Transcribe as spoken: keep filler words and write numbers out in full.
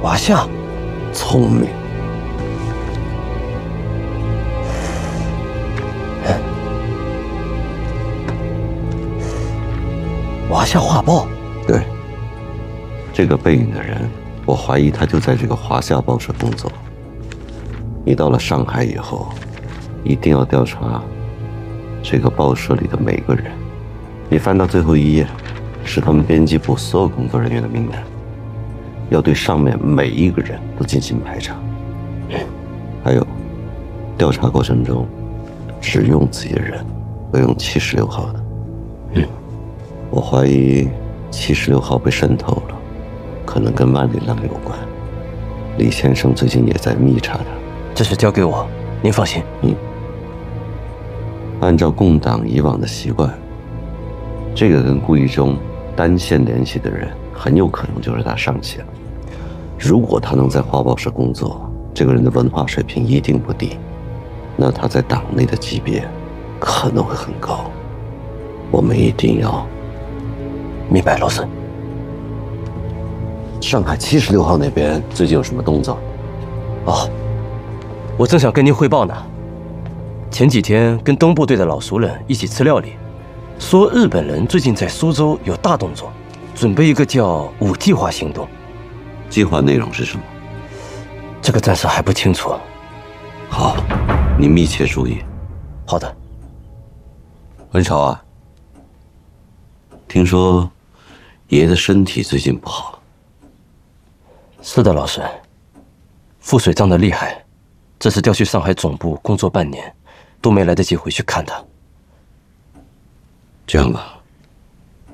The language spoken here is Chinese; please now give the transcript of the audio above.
华夏， 聪明。 华夏画报。 对，这个背影的人，我怀疑他就在这个华夏报社工作。你到了上海以后，一定要调查这个报社里的每个人。你翻到最后一页，是他们编辑部所有工作人员的名单，要对上面每一个人都进行排查。还有，调查过程中只用自己的人，不用七十六号的。 嗯， 我怀疑七十六号被渗透了，可能跟万里浪有关。李先生最近也在密查他。 这事交给我，您放心。 嗯。按照共党以往的习惯，这个跟顾一中单线联系的人，很有可能就是他上线。如果他能在画报社工作，这个人的文化水平一定不低，那他在党内的级别可能会很高。我们一定要。 明白，老孙。 上海七十六号那边最近有什么动作？ 哦，我正想跟您汇报呢。前几天跟东部队的老熟人一起吃料理，说日本人最近在苏州有大动作，准备一个叫五计划行动。 计划内容是什么？ 这个暂时还不清楚。 好，你密切注意。 好的。 文潮啊，听说爷爷的身体最近不好。 是的，老孙，腹水胀得厉害，这次调去上海总部工作半年，都没来得及回去看他。 这样吧，